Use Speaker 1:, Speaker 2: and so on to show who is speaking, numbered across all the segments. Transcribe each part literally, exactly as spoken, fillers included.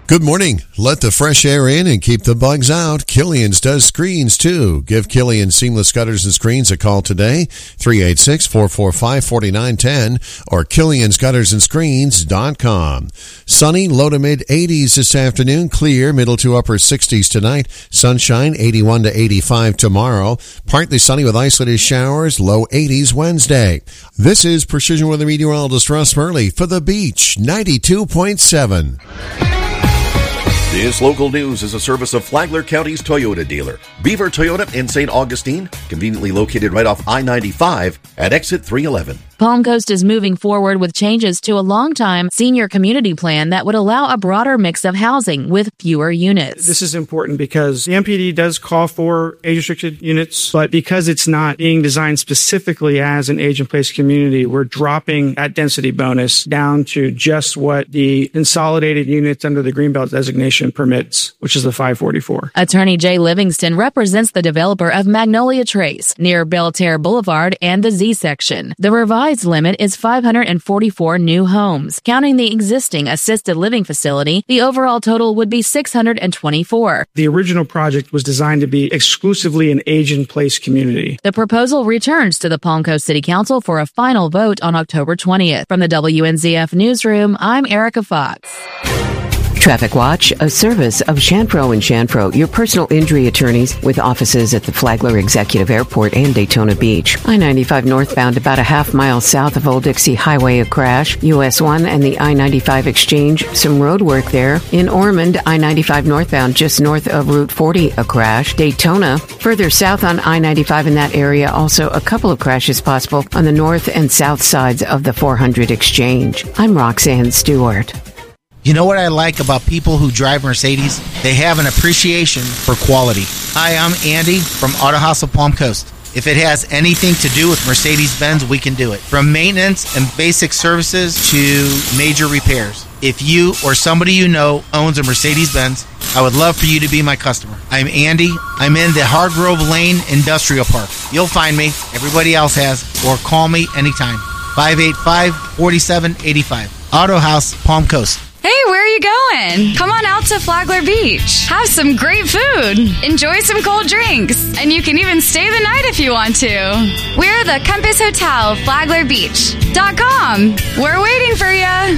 Speaker 1: Good morning. Let the fresh air in and keep the bugs out. Killian's does screens, too. Give Killian Seamless Gutters and Screens a call today, three eight six, four four five, four nine one zero or killians gutters and screens dot com. Sunny, low to mid eighties this afternoon. Clear, middle to upper sixties tonight. Sunshine, eighty-one to eighty-five tomorrow. Partly sunny with isolated showers, low eighties Wednesday. This is Precision Weather Meteorologist Russ Murley for The Beach, ninety-two point seven.
Speaker 2: This local news is a service of Flagler County's Toyota dealer, Beaver Toyota in Saint Augustine, conveniently located right off I ninety-five at exit three eleven.
Speaker 3: Palm Coast is moving forward with changes to a long-time senior community plan that would allow a broader mix of housing with fewer units.
Speaker 4: This is important because the M P D does call for age-restricted units, but because it's not being designed specifically as an age-in-place community, we're dropping that density bonus down to just what the consolidated units under the Greenbelt designation permits, which is the five forty-four.
Speaker 3: Attorney Jay Livingston represents the developer of Magnolia Trace near Belterre Boulevard and the Z section. The revised limit is five hundred forty-four new homes. Counting the existing assisted living facility, the overall total would be six hundred twenty-four.
Speaker 4: The original project was designed to be exclusively an age-in-place community.
Speaker 3: The proposal returns to the Palm Coast City Council for a final vote on October twentieth. From the W N Z F Newsroom, I'm Erica Fox.
Speaker 5: Traffic Watch, a service of Shanpro and Shanpro, your personal injury attorneys with offices at the Flagler Executive Airport and Daytona Beach. I ninety-five northbound, about a half mile south of Old Dixie Highway, a crash. U S one and the I ninety-five exchange, some road work there. In Ormond, I ninety-five northbound, just north of Route forty, a crash. Daytona, further south on I ninety-five in that area, also a couple of crashes possible on the north and south sides of the four hundred exchange. I'm Roxanne Stewart.
Speaker 6: You know what I like about people who drive Mercedes? They have an appreciation for quality. Hi, I'm Andy from Auto House of Palm Coast. If it has anything to do with Mercedes-Benz, we can do it. From maintenance and basic services to major repairs. If you or somebody you know owns a Mercedes-Benz, I would love for you to be my customer. I'm Andy. I'm in the Hargrove Lane Industrial Park. You'll find me. Everybody else has. Or call me anytime. five eight five, four seven eight five. Auto House, Palm Coast.
Speaker 7: Hey, where are you going? Come on out to Flagler Beach. Have some great food. Enjoy some cold drinks. And you can even stay the night if you want to. We're the Compass Hotel, Flagler Beach dot com. We're waiting for you.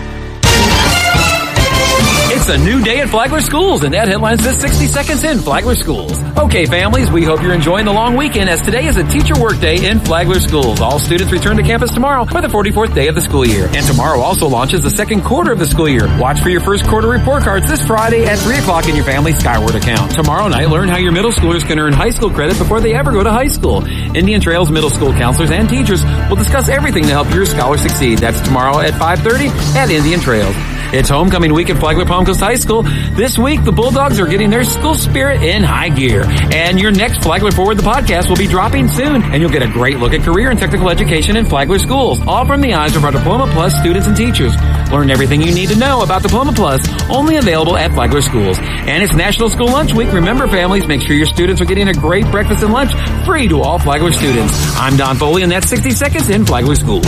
Speaker 8: It's a new day at Flagler Schools, and that headline says sixty seconds in Flagler Schools. Okay, families, we hope you're enjoying the long weekend, as today is a teacher work day in Flagler Schools. All students return to campus tomorrow for the forty-fourth day of the school year. And tomorrow also launches the second quarter of the school year. Watch for your first quarter report cards this Friday at three o'clock in your family Skyward account. Tomorrow night, learn how your middle schoolers can earn high school credit before they ever go to high school. Indian Trails Middle School counselors and teachers will discuss everything to help your scholar succeed. That's tomorrow at five thirty at Indian Trails. It's homecoming week at Flagler Palm Coast High School. This week, the Bulldogs are getting their school spirit in high gear. And your next Flagler Forward, the podcast, will be dropping soon. And you'll get a great look at career and technical education in Flagler schools, all from the eyes of our Diploma Plus students and teachers. Learn everything you need to know about Diploma Plus, only available at Flagler Schools. And it's National School Lunch Week. Remember, families, make sure your students are getting a great breakfast and lunch free to all Flagler students. I'm Don Foley, and that's sixty seconds in Flagler Schools.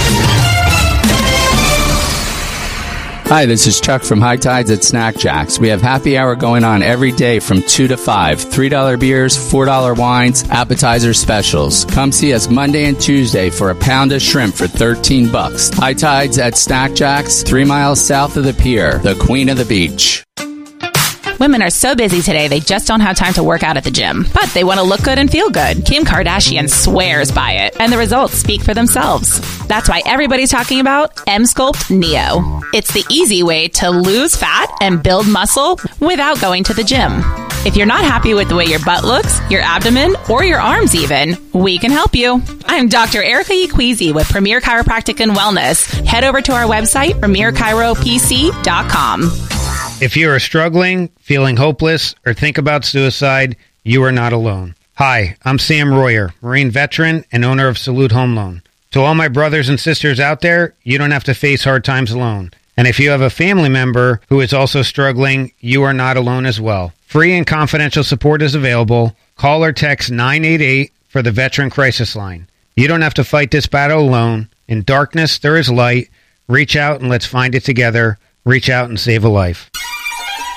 Speaker 9: Hi, this is Chuck from High Tides at Snack Jacks. We have happy hour going on every day from two to five. three dollar beers, four dollar wines, appetizer specials. Come see us Monday and Tuesday for a pound of shrimp for thirteen bucks. High Tides at Snack Jacks, three miles south of the pier, the queen of the beach.
Speaker 10: Women are so busy today, they just don't have time to work out at the gym. But they want to look good and feel good. Kim Kardashian swears by it, and the results speak for themselves. That's why everybody's talking about Emsculpt Neo. It's the easy way to lose fat and build muscle without going to the gym. If you're not happy with the way your butt looks, your abdomen, or your arms even, we can help you. I'm Doctor Erica Equeezy with Premier Chiropractic and Wellness. Head over to our website, premier chiro p c dot com.
Speaker 11: If you are struggling, feeling hopeless, or think about suicide, you are not alone. Hi, I'm Sam Royer, Marine veteran and owner of Salute Home Loan. To all my brothers and sisters out there, you don't have to face hard times alone. And if you have a family member who is also struggling, you are not alone as well. Free and confidential support is available. Call or text nine eight eight for the Veteran Crisis Line. You don't have to fight this battle alone. In darkness, there is light. Reach out and let's find it together. Reach out and save a life.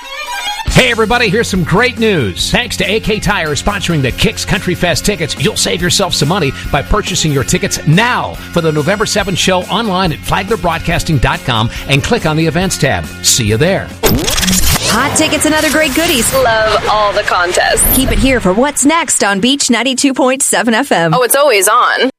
Speaker 12: Hey everybody, here's some great news. Thanks to A K Tire sponsoring the Kicks Country Fest tickets, you'll save yourself some money by purchasing your tickets now for the November seventh show online at flagler broadcasting dot com and click on the events tab. See you there.
Speaker 13: Hot tickets and other great goodies.
Speaker 14: Love all the contests.
Speaker 13: Keep it here for what's next on Beach ninety-two point seven F M.
Speaker 14: Oh, it's always on.